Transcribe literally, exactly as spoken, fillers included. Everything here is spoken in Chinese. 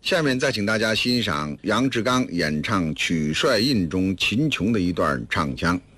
下面再请大家欣赏杨志刚演唱《曲帅印》中秦琼的一段唱腔。